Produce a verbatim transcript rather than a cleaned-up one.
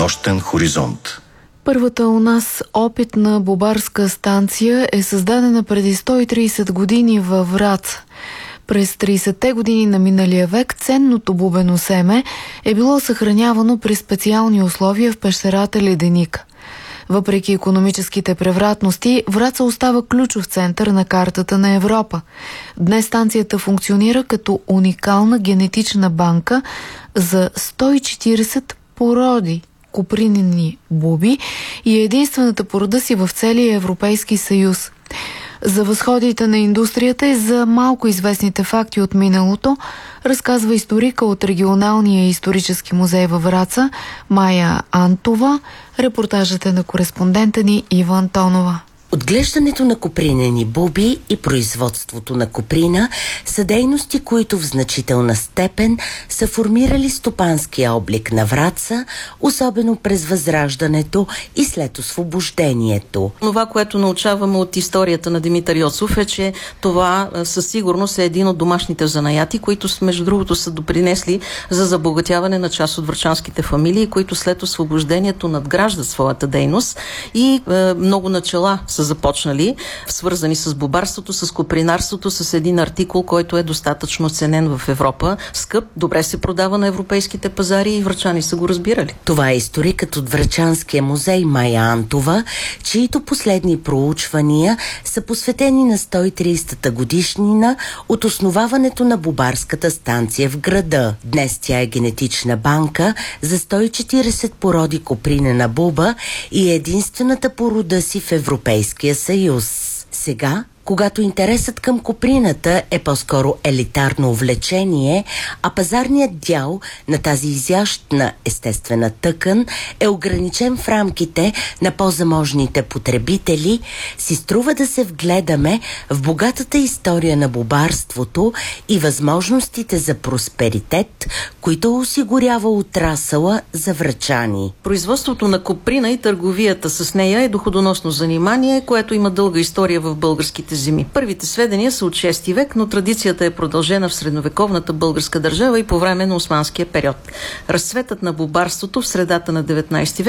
нощен хоризонт. Първата у нас опитна бобарска станция е създадена преди сто и трийсет години във Враца. През трийсетте години на миналия век ценното бубено семе е било съхранявано при специални условия в пещерата Леденика. Въпреки икономическите превратности, Враца остава ключов център на картата на Европа. Днес станцията функционира като уникална генетична банка за сто и четирийсет породи копринени буби и е единствената по рода си в целия Европейски съюз. За възходите на индустрията и за малко известните факти от миналото разказва историка от регионалния исторически музей във Враца Майя Антова. Репортажът е на кореспондента ни Ива Антонова. Отглеждането на копринени буби и производството на коприна са дейности, които в значителна степен са формирали стопанския облик на Враца, особено през Възраждането и след Освобождението. Това, което научаваме от историята на Димитър Йоцов, е, че това със сигурност е един от домашните занаяти, които между другото са допринесли за забогатяване на част от врачанските фамилии, които след Освобождението надграждат своята дейност и е, много начала са започнали, свързани с бобарството, с копринарството, с един артикул, който е достатъчно ценен в Европа. Скъп, добре се продава на европейските пазари и врачани са го разбирали. Това е историкът от Врачанския музей Майя Антова, чието последни проучвания са посветени на сто и трийсетата годишнина от основаването на бобарската станция в града. Днес тя е генетична банка за сто и четирийсет породи копринена буба и е единствената по рода си в Европейския съюз. Сега, когато интересът към коприната е по-скоро елитарно увлечение, а пазарният дял на тази изящна естествена тъкан е ограничен в рамките на по-заможните потребители, си струва да се вгледаме в богатата история на бобарството и възможностите за просперитет, които осигурява отрасъла за врачани. Производството на коприна и търговията с нея е доходоносно занимание, което има дълга история в българските земи. Първите сведения са от шести век, но традицията е продължена в средновековната българска държава и по време на османския период. Разцветът на бобарството в средата на деветнайсети век